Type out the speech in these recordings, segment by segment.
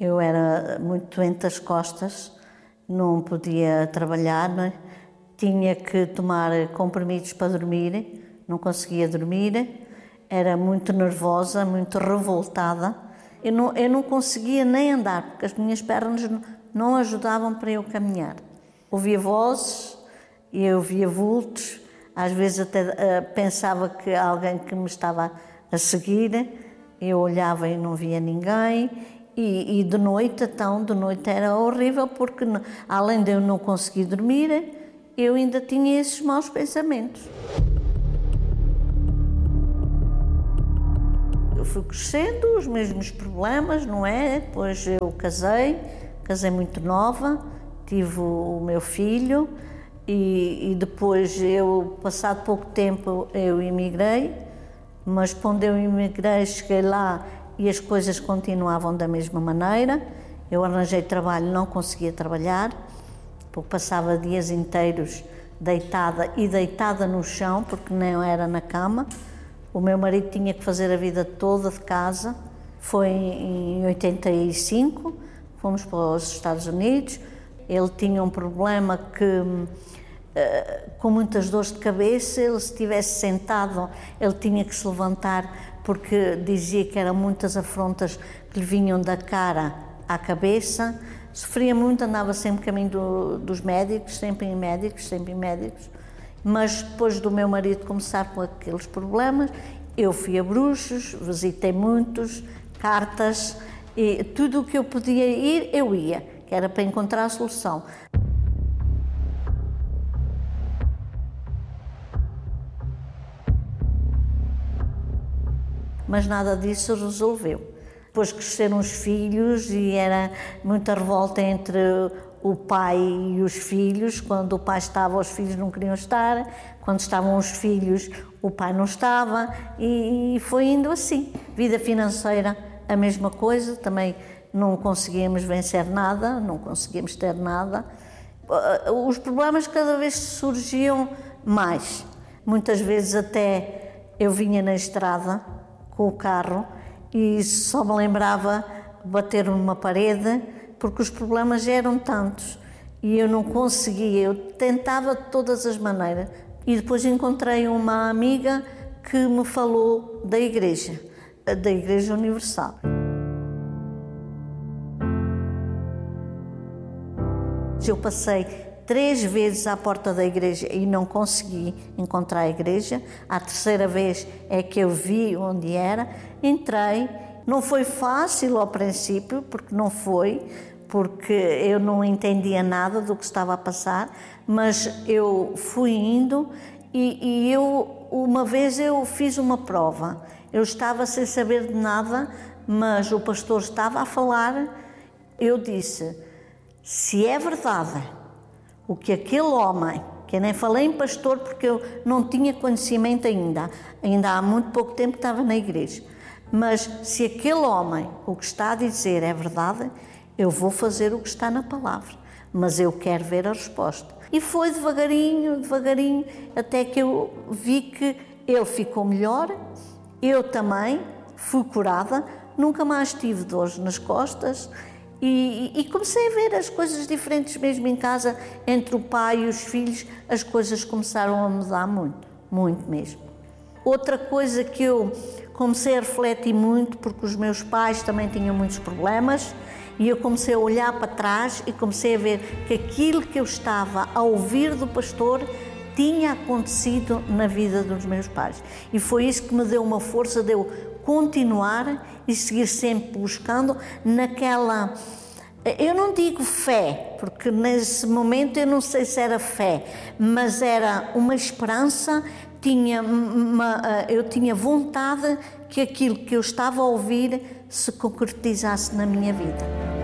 Eu era muito doente das costas, não podia trabalhar, né? Tinha que tomar comprimidos para dormir, não conseguia dormir, era muito nervosa, muito revoltada. Eu não conseguia nem andar, porque as minhas pernas não ajudavam para eu caminhar. Ouvia vozes, eu via vultos, às vezes até pensava que alguém que me estava a seguir, eu olhava e não via ninguém. E de noite era horrível, porque além de eu não conseguir dormir, eu ainda tinha esses maus pensamentos. Eu fui crescendo, os mesmos problemas, não é? Depois eu casei muito nova, tive o meu filho e depois eu, passado pouco tempo, eu emigrei, mas quando eu emigrei, cheguei lá e as coisas continuavam da mesma maneira. Eu arranjei trabalho, não conseguia trabalhar, porque passava dias inteiros deitada no chão, porque não era na cama. O meu marido tinha que fazer a vida toda de casa. Foi em 85, fomos para os Estados Unidos. Ele tinha um problema que, com muitas dores de cabeça, ele se estivesse sentado, ele tinha que se levantar, porque dizia que eram muitas afrontas que lhe vinham da cara à cabeça. Sofria muito, andava sempre caminho dos médicos, sempre em médicos. Mas depois do meu marido começar com aqueles problemas, eu fui a bruxos, visitei muitos, cartas, e tudo o que eu podia ir, eu ia, que era para encontrar a solução. Mas nada disso resolveu. Depois cresceram os filhos e era muita revolta entre o pai e os filhos. Quando o pai estava, os filhos não queriam estar. Quando estavam os filhos, o pai não estava. E foi indo assim. Vida financeira, a mesma coisa. Também não conseguíamos vencer nada, não conseguíamos ter nada. Os problemas cada vez surgiam mais. Muitas vezes até eu vinha na estrada com o carro e só me lembrava de bater numa parede, porque os problemas eram tantos e eu não conseguia, eu tentava de todas as maneiras. E depois encontrei uma amiga que me falou da Igreja Universal. Eu passei 3 vezes à porta da igreja e não consegui encontrar a igreja. A terceira vez é que eu vi onde era, entrei. Não foi fácil ao princípio, porque eu não entendia nada do que estava a passar, mas eu fui indo e uma vez eu fiz uma prova. Eu estava sem saber de nada, mas o pastor estava a falar. Eu disse: se é verdade o que aquele homem, que eu nem falei em pastor porque eu não tinha conhecimento ainda há muito pouco tempo que estava na igreja, mas se aquele homem, o que está a dizer é verdade, eu vou fazer o que está na palavra, mas eu quero ver a resposta. E foi devagarinho, até que eu vi que ele ficou melhor, eu também fui curada, nunca mais tive dores nas costas. E comecei a ver as coisas diferentes mesmo em casa, entre o pai e os filhos, as coisas começaram a mudar muito mesmo. Outra coisa que eu comecei a refletir muito, porque os meus pais também tinham muitos problemas, e eu comecei a olhar para trás e comecei a ver que aquilo que eu estava a ouvir do pastor tinha acontecido na vida dos meus pais. E foi isso que me deu uma força de eu continuar e seguir sempre buscando naquela... Eu não digo fé, porque nesse momento eu não sei se era fé, mas era uma esperança, eu tinha vontade que aquilo que eu estava a ouvir se concretizasse na minha vida.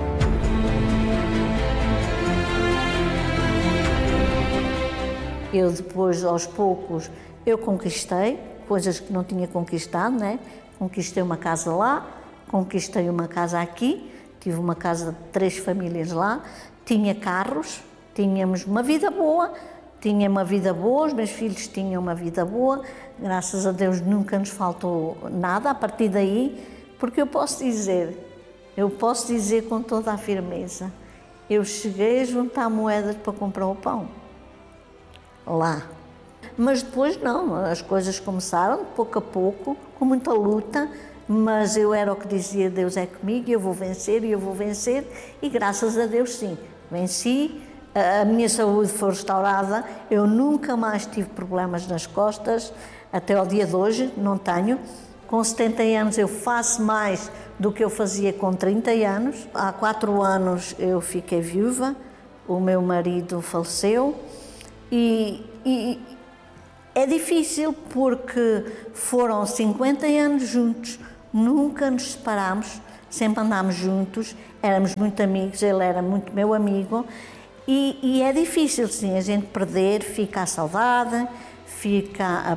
Eu depois, aos poucos, eu conquistei coisas que não tinha conquistado, né? Conquistei uma casa lá, conquistei uma casa aqui, tive uma casa de 3 famílias lá, tinha carros, tínhamos uma vida boa, os meus filhos tinham uma vida boa, graças a Deus nunca nos faltou nada a partir daí, porque eu posso dizer Eu posso dizer com toda a firmeza, eu cheguei a juntar moedas para comprar o pão. Lá. Mas depois não, as coisas começaram pouco a pouco, com muita luta, mas eu era o que dizia, Deus é comigo, eu vou vencer, e graças a Deus sim, venci, a minha saúde foi restaurada, eu nunca mais tive problemas nas costas, até ao dia de hoje, não tenho. Com 70 anos eu faço mais do que eu fazia com 30 anos. Há 4 anos eu fiquei viúva, o meu marido faleceu e é difícil porque foram 50 anos juntos, nunca nos separámos, sempre andámos juntos, éramos muito amigos, ele era muito meu amigo e é difícil sim a gente perder, fica a saudade, fica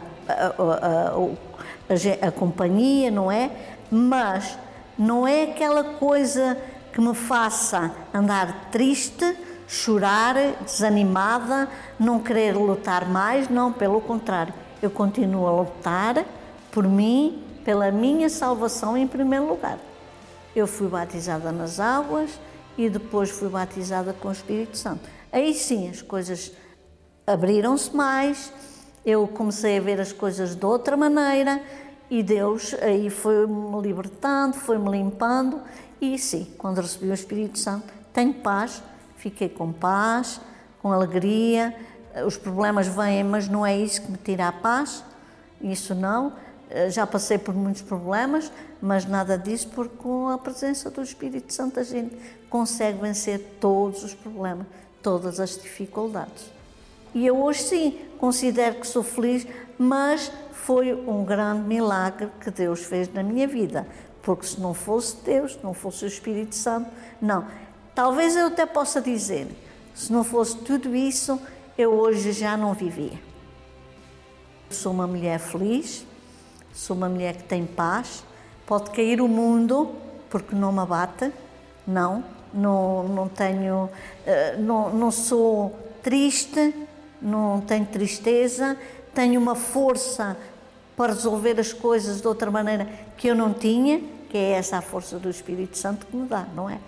a companhia, não é? Mas não é aquela coisa que me faça andar triste, chorar, desanimada, não querer lutar mais, não, pelo contrário, eu continuo a lutar por mim, pela minha salvação em primeiro lugar. Eu fui batizada nas águas e depois fui batizada com o Espírito Santo. Aí sim as coisas abriram-se mais, eu comecei a ver as coisas de outra maneira e Deus aí foi-me libertando, foi-me limpando e sim, quando recebi o Espírito Santo, tenho paz, fiquei com paz, com alegria, os problemas vêm, mas não é isso que me tira a paz, isso não, já passei por muitos problemas, mas nada disso, porque com a presença do Espírito Santo a gente consegue vencer todos os problemas, todas as dificuldades. E eu hoje sim, considero que sou feliz, mas foi um grande milagre que Deus fez na minha vida, porque se não fosse Deus, não fosse o Espírito Santo, não. Talvez eu até possa dizer, se não fosse tudo isso, eu hoje já não vivia. Sou uma mulher feliz, sou uma mulher que tem paz, pode cair o mundo, porque não me abate, não tenho, não sou triste, não tenho tristeza, tenho uma força para resolver as coisas de outra maneira que eu não tinha, que é essa a força do Espírito Santo que me dá, não é?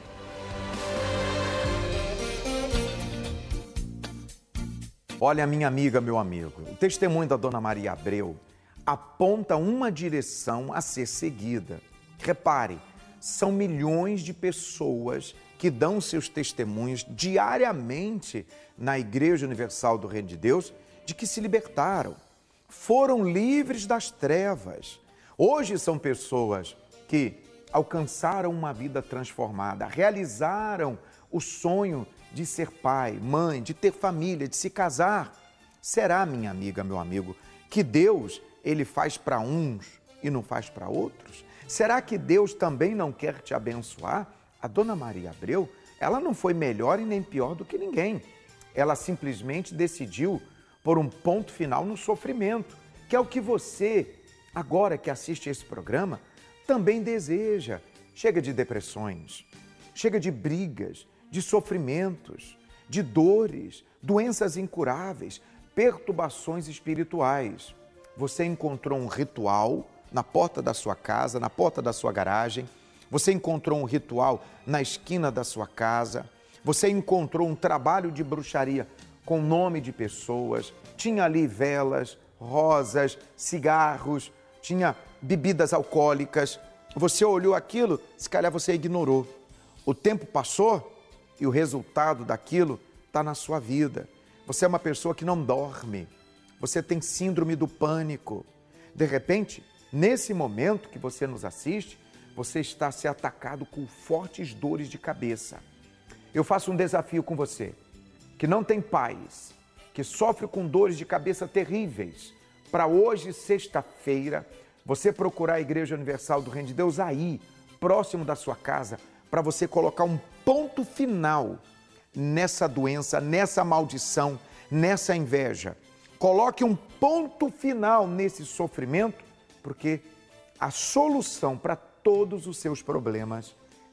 Olha, minha amiga, meu amigo, o testemunho da Dona Maria Abreu aponta uma direção a ser seguida. Repare, são milhões de pessoas que dão seus testemunhos diariamente na Igreja Universal do Reino de Deus de que se libertaram, foram livres das trevas. Hoje são pessoas que alcançaram uma vida transformada, realizaram o sonho de ser pai, mãe, de ter família, de se casar. Será, minha amiga, meu amigo, que Deus, ele faz para uns e não faz para outros? Será que Deus também não quer te abençoar? A Dona Maria Abreu, ela não foi melhor e nem pior do que ninguém. Ela simplesmente decidiu pôr um ponto final no sofrimento, que é o que você, agora que assiste esse programa, também deseja. Chega de depressões, chega de brigas, de sofrimentos, de dores, doenças incuráveis, perturbações espirituais. Você encontrou um ritual na porta da sua casa, na porta da sua garagem, você encontrou um ritual na esquina da sua casa, você encontrou um trabalho de bruxaria com nome de pessoas, tinha ali velas, rosas, cigarros, tinha bebidas alcoólicas. Você olhou aquilo, se calhar você ignorou. O tempo passou e o resultado daquilo está na sua vida. Você é uma pessoa que não dorme, você tem síndrome do pânico. De repente, nesse momento que você nos assiste, você está se atacado com fortes dores de cabeça. Eu faço um desafio com você, que não tem paz, que sofre com dores de cabeça terríveis, para hoje, sexta-feira, você procurar a Igreja Universal do Reino de Deus aí, próximo da sua casa, para você colocar um ponto final nessa doença, nessa maldição, nessa inveja. Coloque um ponto final nesse sofrimento, porque a solução para todos os seus problemas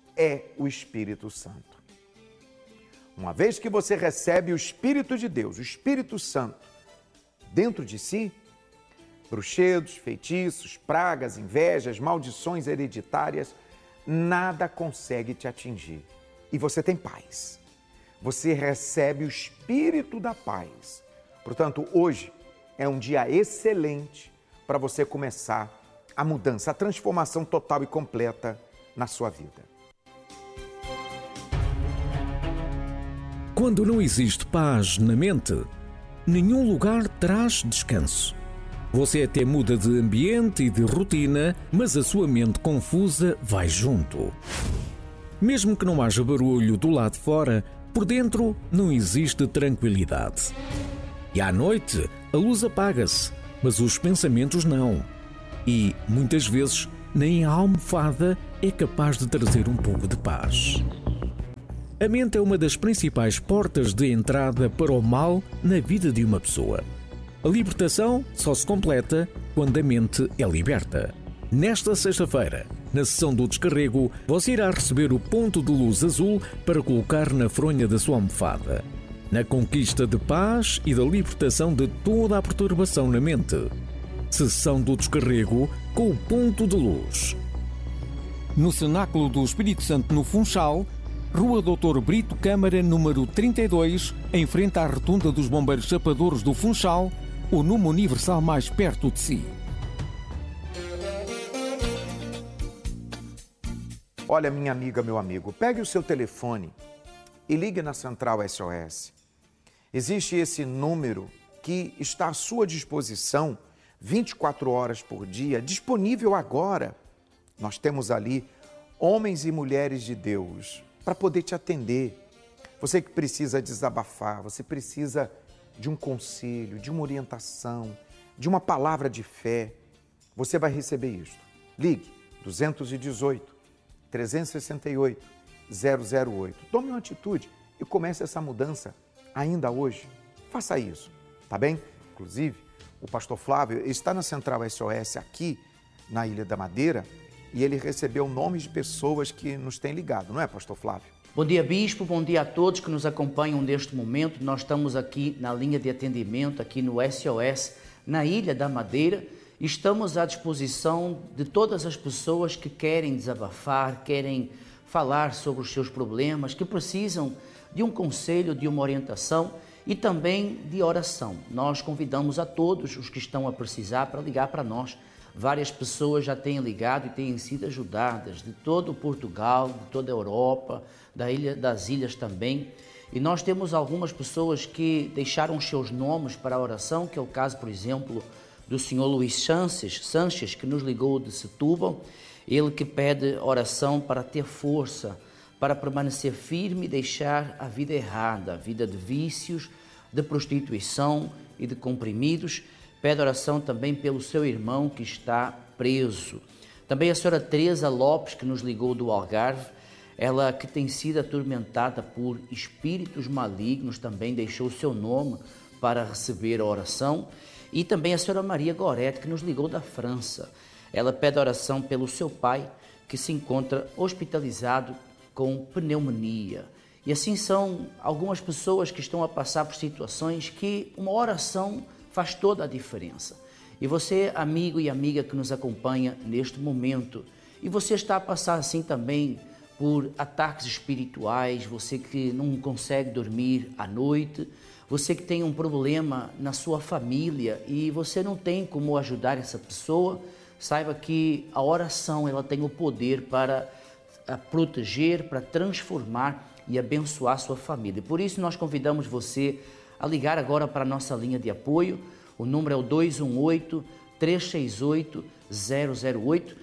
é o Espírito Santo. Uma vez que você recebe o Espírito de Deus, o Espírito Santo, dentro de si, bruxedos, feitiços, pragas, invejas, maldições hereditárias, nada consegue te atingir. E você tem paz. Você recebe o espírito da paz. Portanto, hoje é um dia excelente para você começar a mudança, a transformação total e completa na sua vida. Quando não existe paz na mente, nenhum lugar traz descanso. Você até muda de ambiente e de rotina, mas a sua mente confusa vai junto. Mesmo que não haja barulho do lado de fora, por dentro não existe tranquilidade. E à noite, a luz apaga-se, mas os pensamentos não. E, muitas vezes, nem a almofada é capaz de trazer um pouco de paz. A mente é uma das principais portas de entrada para o mal na vida de uma pessoa. A libertação só se completa quando a mente é liberta. Nesta sexta-feira, na sessão do descarrego, você irá receber o ponto de luz azul para colocar na fronha da sua almofada, na conquista de paz e da libertação de toda a perturbação na mente. Sessão do descarrego com o ponto de luz. No Cenáculo do Espírito Santo, no Funchal, Rua Dr. Brito Câmara, número 32, em frente à rotunda dos Bombeiros Chapadores do Funchal, o número universal mais perto de si. Olha, minha amiga, meu amigo, pegue o seu telefone e ligue na Central SOS. Existe esse número que está à sua disposição 24 horas por dia, disponível agora. Nós temos ali homens e mulheres de Deus para poder te atender. Você que precisa desabafar, você precisa de um conselho, de uma orientação, de uma palavra de fé, você vai receber isto. Ligue 218 368 008. Tome uma atitude e comece essa mudança ainda hoje. Faça isso, tá bem? Inclusive, o pastor Flávio está na Central SOS aqui na Ilha da Madeira e ele recebeu nomes de pessoas que nos têm ligado, não é, pastor Flávio? Bom dia, Bispo, bom dia a todos que nos acompanham neste momento. Nós estamos aqui na linha de atendimento, aqui no SOS, na Ilha da Madeira. Estamos à disposição de todas as pessoas que querem desabafar, querem falar sobre os seus problemas, que precisam de um conselho, de uma orientação e também de oração. Nós convidamos a todos os que estão a precisar para ligar para nós. Várias pessoas já têm ligado e têm sido ajudadas de todo Portugal, de toda a Europa, das ilhas também. E nós temos algumas pessoas que deixaram os seus nomes para a oração, que é o caso, por exemplo, do senhor Luís Sanches, que nos ligou de Setúbal. Ele que pede oração para ter força, para permanecer firme e deixar a vida errada, a vida de vícios, de prostituição e de comprimidos. Pede oração também pelo seu irmão que está preso. Também a senhora Teresa Lopes, que nos ligou do Algarve, ela que tem sido atormentada por espíritos malignos, também deixou o seu nome para receber a oração. E também a senhora Maria Gorete, que nos ligou da França. Ela pede oração pelo seu pai, que se encontra hospitalizado com pneumonia. E assim são algumas pessoas que estão a passar por situações que uma oração faz toda a diferença. E você, amigo e amiga que nos acompanha neste momento, e você está a passar assim também por ataques espirituais, você que não consegue dormir à noite, você que tem um problema na sua família e você não tem como ajudar essa pessoa, saiba que a oração ela tem o poder para proteger, para transformar e abençoar a sua família. Por isso nós convidamos você a ligar agora para a nossa linha de apoio. O número é o 218-368-008,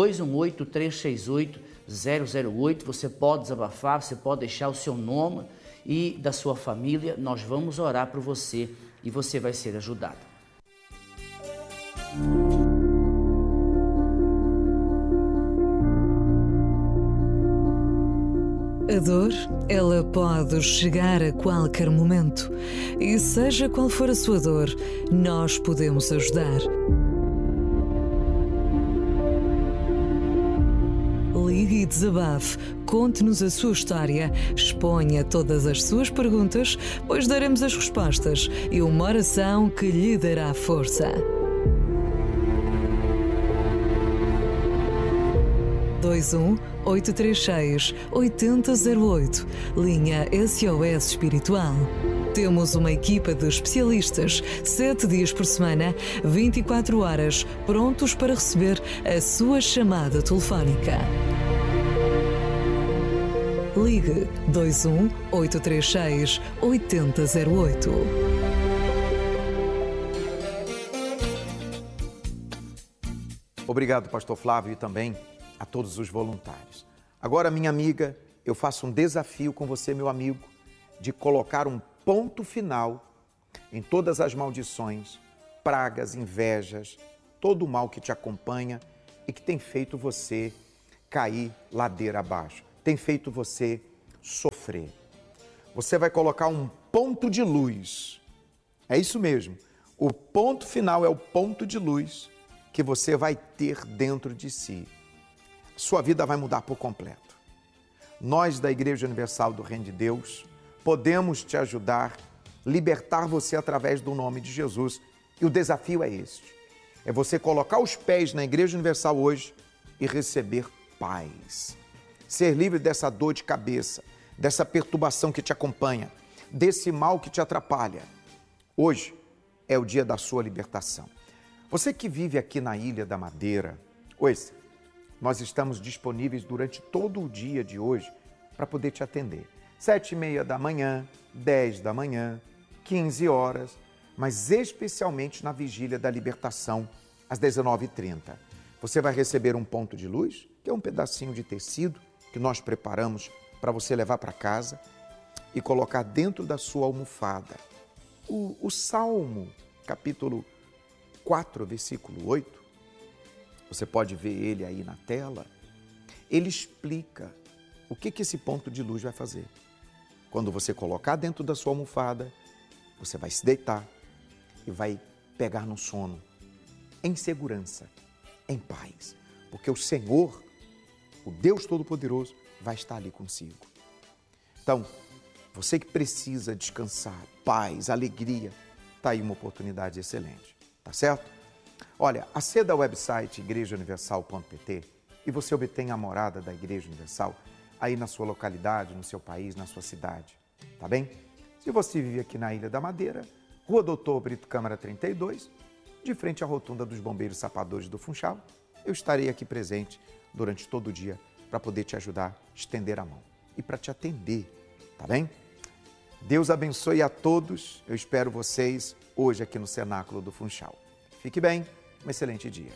218-368-008. Você pode desabafar, você pode deixar o seu nome e da sua família. Nós vamos orar por você e você vai ser ajudado. A dor, ela pode chegar a qualquer momento. E seja qual for a sua dor, nós podemos ajudar. Ligue e desabafe, conte-nos a sua história, exponha todas as suas perguntas, pois daremos as respostas e uma oração que lhe dará força. 21 836 8008. Linha SOS Espiritual. Temos uma equipa de especialistas, 7 dias por semana, 24 horas, prontos para receber a sua chamada telefónica. Ligue 21 836 8008. Obrigado, pastor Flávio, e também a todos os voluntários. Agora, minha amiga, eu faço um desafio com você, meu amigo, de colocar um ponto final em todas as maldições, pragas, invejas, todo o mal que te acompanha e que tem feito você cair ladeira abaixo, tem feito você sofrer. Você vai colocar um ponto de luz. É isso mesmo. O ponto final é o ponto de luz que você vai ter dentro de si. Sua vida vai mudar por completo. Nós da Igreja Universal do Reino de Deus podemos te ajudar, libertar você através do nome de Jesus. E o desafio é este: é você colocar os pés na Igreja Universal hoje e receber paz. Ser livre dessa dor de cabeça, dessa perturbação que te acompanha, desse mal que te atrapalha. Hoje é o dia da sua libertação. Você que vive aqui na Ilha da Madeira, ouça, nós estamos disponíveis durante todo o dia de hoje para poder te atender. 7h30 da manhã, 10 da manhã, 15 horas, mas especialmente na vigília da libertação, às 19h30. Você vai receber um ponto de luz, que é um pedacinho de tecido que nós preparamos para você levar para casa e colocar dentro da sua almofada. O Salmo, capítulo 4, versículo 8, você pode ver ele aí na tela, ele explica o que esse ponto de luz vai fazer. Quando você colocar dentro da sua almofada, você vai se deitar e vai pegar no sono, em segurança, em paz, porque o Senhor, o Deus Todo-Poderoso, vai estar ali consigo. Então, você que precisa descansar, paz, alegria, está aí uma oportunidade excelente, tá certo? Olha, aceda ao website igrejauniversal.pt e você obtém a morada da Igreja Universal aí na sua localidade, no seu país, na sua cidade, tá bem? Se você vive aqui na Ilha da Madeira, Rua Doutor Brito Câmara 32, de frente à rotunda dos Bombeiros Sapadores do Funchal, eu estarei aqui presente durante todo o dia para poder te ajudar, estender a mão e para te atender, tá bem? Deus abençoe a todos, eu espero vocês hoje aqui no Cenáculo do Funchal. Fique bem, um excelente dia.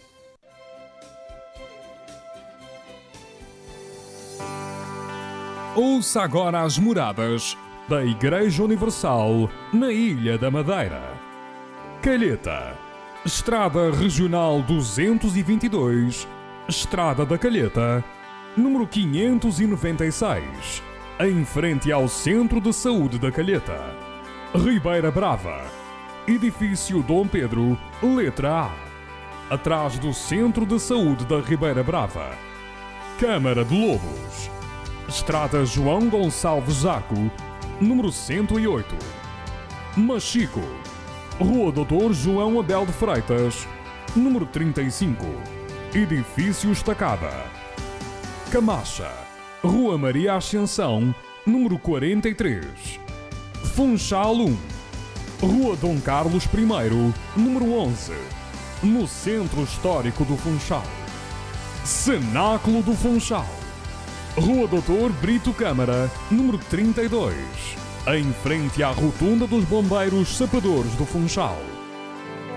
Ouça agora as moradas da Igreja Universal na Ilha da Madeira. Calheta, Estrada Regional 222, Estrada da Calheta, número 596, em frente ao Centro de Saúde da Calheta. Ribeira Brava, Edifício Dom Pedro, letra A, atrás do Centro de Saúde da Ribeira Brava. Câmara de Lobos, Estrada João Gonçalves Zaco, número 108. Machico, Rua Doutor João Abel de Freitas, número 35, Edifício Estacada. Camacha, Rua Maria Ascensão, número 43. Funchal 1, Rua Dom Carlos I, número 11, no Centro Histórico do Funchal. Cenáculo do Funchal, Rua Doutor Brito Câmara, número 32, em frente à rotunda dos Bombeiros Sapadores do Funchal.